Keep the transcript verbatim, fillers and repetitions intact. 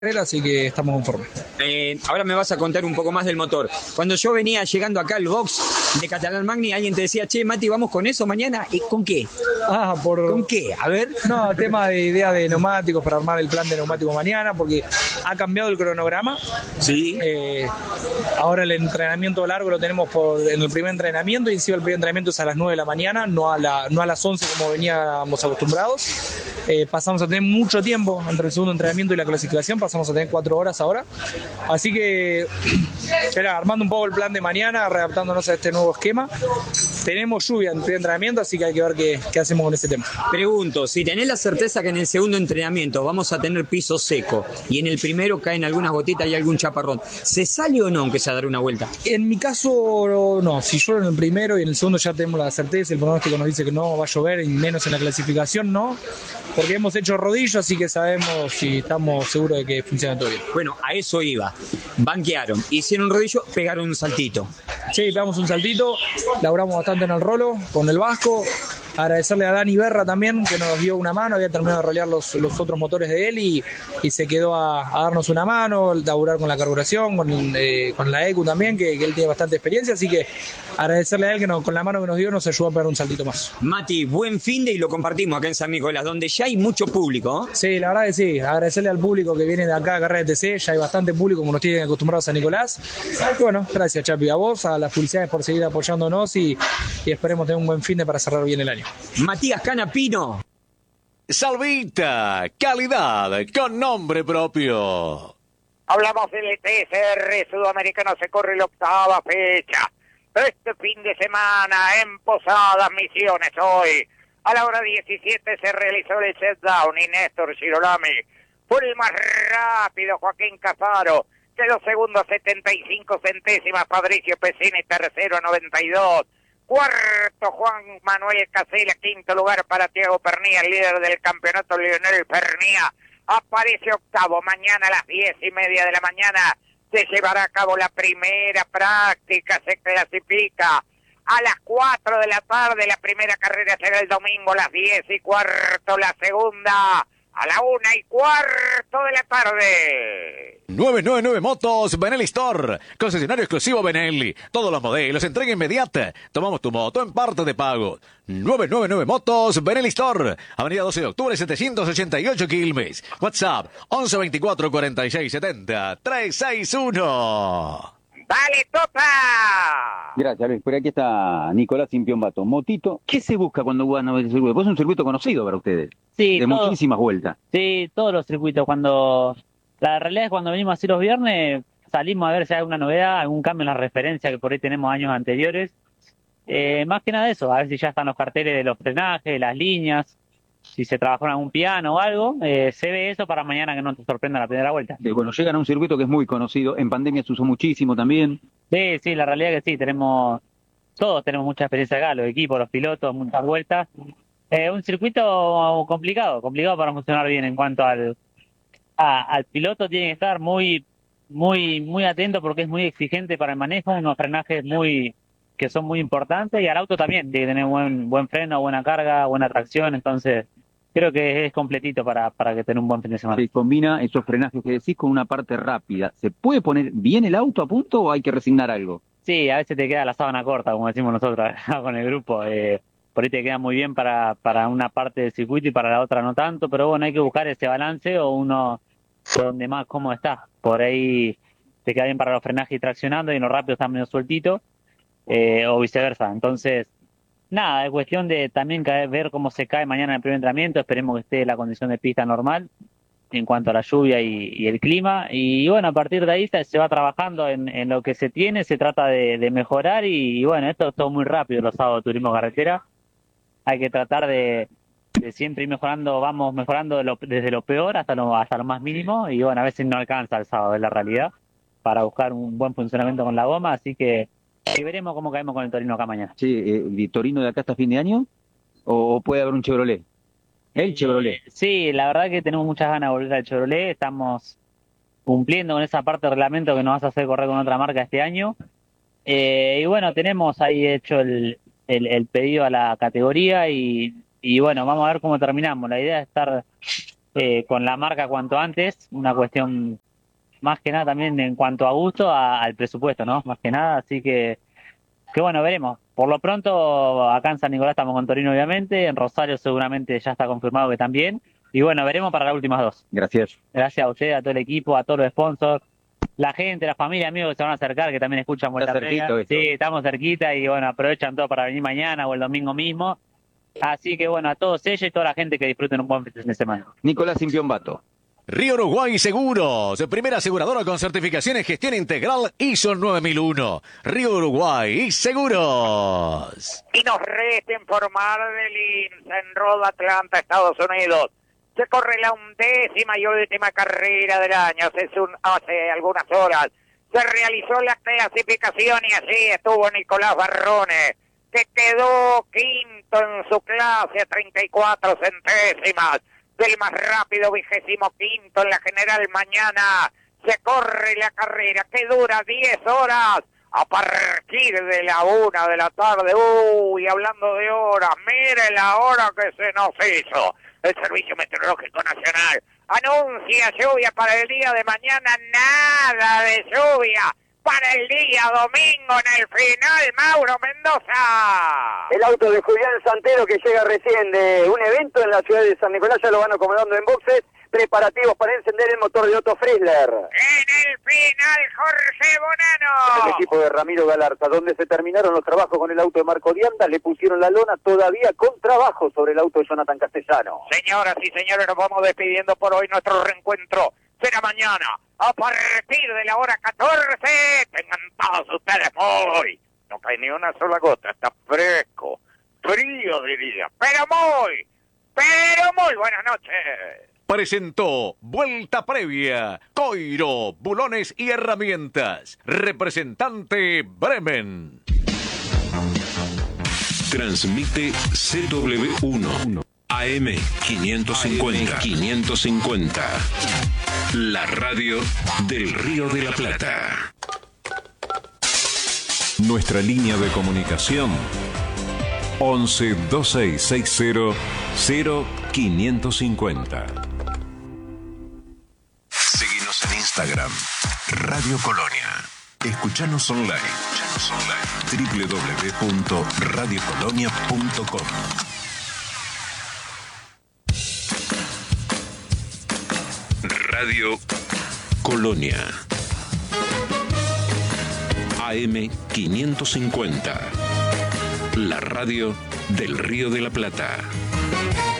Así que estamos conformes. Eh, ahora me vas a contar un poco más del motor. Cuando yo venía llegando acá al box de Catalán Magni, alguien te decía, che, Mati, ¿vamos con eso mañana? ¿Y con qué? Ah, por... ¿Con qué? A ver. No, tema de idea de neumáticos para armar el plan de neumáticos mañana, porque ha cambiado el cronograma. Sí. Eh, ahora el entrenamiento largo lo tenemos por, en el primer entrenamiento, y encima el primer entrenamiento es a las nueve de la mañana, no a, la, no a las once como veníamos acostumbrados. Eh, pasamos a tener mucho tiempo entre el segundo entrenamiento y la clasificación, pasamos a tener cuatro horas ahora. Así que, era, armando un poco el plan de mañana, readaptándonos a este nuevo esquema. Tenemos lluvia en el primer entrenamiento, así que hay que ver qué, qué hacemos con ese tema. Pregunto, si tenés la certeza que en el segundo entrenamiento vamos a tener piso seco y en el primero caen algunas gotitas y algún chaparrón, ¿se sale o no aunque sea dar una vuelta? En mi caso, no. Si llueve en el primero y en el segundo ya tenemos la certeza, el pronóstico nos dice que no va a llover, y menos en la clasificación, no. Porque hemos hecho rodillo, así que sabemos si estamos seguros de que funciona todo bien. Bueno, a eso iba. Banquearon, hicieron rodillo, pegaron un saltito. Sí, pegamos un saltito, laburamos bastante en el rolo con el Vasco. Agradecerle a Dani Berra también, que nos dio una mano, había terminado de rolear los, los otros motores de él y, y se quedó a, a darnos una mano, laburar con la carburación, con, eh, con la E Q también, que, que él tiene bastante experiencia, así que agradecerle a él que nos, con la mano que nos dio nos ayudó a pegar un saltito más. Mati, buen fin de y lo compartimos acá en San Nicolás, donde ya hay mucho público. ¿eh? Sí, la verdad que sí, agradecerle al público que viene de acá a Carrera de T C, ya hay bastante público como nos tienen acostumbrados a Nicolás. Y bueno, gracias Chapi, a vos, a las publicidades por seguir apoyándonos y, y esperemos tener un buen fin de para cerrar bien el año. Matías Canapino. Salvita, calidad con nombre propio. Hablamos del T C R sudamericano, se corre la octava fecha. Este fin de semana en Posadas Misiones hoy. A la hora diecisiete se realizó el set-down y Néstor Girolami fue el más rápido. Joaquín Casaro quedó segundo a setenta y cinco centésimas. Fabricio Pesini tercero a noventa y dos. Cuarto, Juan Manuel Casela. Quinto lugar para Thiago Pernía, el líder del campeonato, Lionel Pernía. Aparece octavo. Mañana a las diez y media de la mañana se llevará a cabo la primera práctica. Se clasifica a las cuatro de la tarde. La primera carrera será el domingo a las diez y cuarto. La segunda a la una y cuarto de la tarde. nueve nueve nueve Motos Benelli Store, concesionario exclusivo Benelli. Todos los modelos, entrega inmediata. Tomamos tu moto en parte de pago. nueve nueve nueve Motos Benelli Store, Avenida doce de octubre, setecientos ochenta y ocho Quilmes. WhatsApp once veinticuatro cuarenta y seis setenta trescientos sesenta y uno. ¡Dale, Tota! Gracias, Luis. Por aquí está Nicolás Impiombato. Motito, ¿qué se busca cuando van a ver el circuito? Pues es un circuito conocido para ustedes. Sí, de todo, muchísimas vueltas. Sí, todos los circuitos. Cuando la realidad es cuando venimos así los viernes, salimos a ver si hay alguna novedad, algún cambio en la referencia que por ahí tenemos años anteriores. Eh, más que nada eso, a ver si ya están los carteles de los frenajes, las líneas, si se trabajó en algún piano o algo. Eh, se ve eso para mañana que no te sorprenda la primera vuelta. Eh, bueno, llegan a un circuito que es muy conocido. En pandemia se usó muchísimo también. Sí, sí, la realidad es que sí, tenemos, todos tenemos mucha experiencia acá, los equipos, los pilotos, muchas vueltas. Eh, un circuito complicado, complicado para funcionar bien en cuanto al, a, al piloto. Tiene que estar muy, muy, muy atento porque es muy exigente para el manejo, unos frenajes muy, que son muy importantes, y al auto también tiene que tener buen, buen freno, buena carga, buena tracción. Entonces creo que es completito para, para que tenga un buen fin de semana. Se combina esos frenajes que decís con una parte rápida. ¿Se puede poner bien el auto a punto o hay que resignar algo? Sí, a veces te queda la sábana corta, como decimos nosotros con el grupo. Eh, por ahí te queda muy bien para, para una parte del circuito y para la otra no tanto, pero bueno, hay que buscar ese balance o uno donde más cómodo está. Por ahí te queda bien para los frenajes y traccionando y en los rápidos está medio sueltito, eh, o viceversa. Entonces, nada, es cuestión de también caer, ver cómo se cae mañana en el primer entrenamiento. Esperemos que esté la condición de pista normal en cuanto a la lluvia y, y el clima, y bueno, a partir de ahí se va trabajando en, en lo que se tiene, se trata de, de mejorar, y, y bueno, esto es todo muy rápido, los sábados de turismo carretera. Hay que tratar de, de siempre ir mejorando, vamos mejorando lo, desde lo peor hasta lo, hasta lo más mínimo, y bueno, a veces no alcanza el sábado, es la realidad, para buscar un buen funcionamiento con la goma, así que y veremos cómo caemos con el Torino acá mañana. Sí, eh, ¿el Torino de acá hasta fin de año? ¿O puede haber un Chevrolet? El Chevrolet. Eh, sí, la verdad que tenemos muchas ganas de volver al Chevrolet, estamos cumpliendo con esa parte del reglamento que nos vas a hacer correr con otra marca este año. Eh, y bueno, tenemos ahí hecho el, el, el pedido a la categoría y, y bueno, vamos a ver cómo terminamos. La idea es estar eh, con la marca cuanto antes, una cuestión más que nada también en cuanto a gusto a- al presupuesto, ¿no? Más que nada, así que, que bueno, veremos. Por lo pronto, acá en San Nicolás estamos con Torino, obviamente, en Rosario seguramente ya está confirmado que también, y bueno, veremos para las últimas dos. Gracias. Gracias a usted, a todo el equipo, a todos los sponsors, la gente, la familia, amigos que se van a acercar, que también escuchan Vuelta Está Previa. cerquito esto. Sí, estamos cerquita y bueno, aprovechan todo para venir mañana o el domingo mismo. Así que bueno, a todos ellos y toda la gente que disfruten un buen fin de semana. Nicolás Simpiombato. Río Uruguay Seguros, primera aseguradora con certificación en gestión integral I S O nueve mil uno. Río Uruguay Seguros. Y nos resta informar del I M S S en Rhode Atlanta, Estados Unidos. Se corre la undécima y última carrera del año. Hace, un, hace algunas horas se realizó la clasificación y así estuvo Nicolás Barrone, que quedó quinto en su clase a treinta y cuatro centésimas del más rápido, vigésimo quinto en la general. Mañana se corre la carrera que dura diez horas a partir de la una de la tarde. Uy, hablando de horas, mire la hora que se nos hizo. El Servicio Meteorológico Nacional anuncia lluvia para el día de mañana, nada de lluvia para el día domingo en el final. Mauro Mendoza. El auto de Julián Santero, que llega recién de un evento en la ciudad de San Nicolás, ya lo van acomodando en boxes, preparativos para encender el motor de Otto Frizzler. En el final, Jorge Bonano. El equipo de Ramiro Galarza, donde se terminaron los trabajos con el auto de Marco Dianda, le pusieron la lona todavía con trabajo sobre el auto de Jonathan Castellano. Señoras y señores, nos vamos despidiendo por hoy. Nuestro reencuentro será mañana a partir de la hora catorce. Tengan todos ustedes muy... No cae ni una sola gota, está fresco, frío diría, pero muy, pero muy buenas noches. Presentó Vuelta Previa, Coiro, Bulones y Herramientas. Representante Bremen. Transmite C W uno, A M quinientos cincuenta. quinientos cincuenta. La radio del Río de la Plata. Nuestra línea de comunicación once dos seis seis cero cero quinientos cincuenta. Seguinos en Instagram, Radio Colonia. Escuchanos online. Escuchanos online. doble u doble u doble u punto radio colonia punto com. Radio Colonia. A M quinientos cincuenta. La radio del Río de la Plata.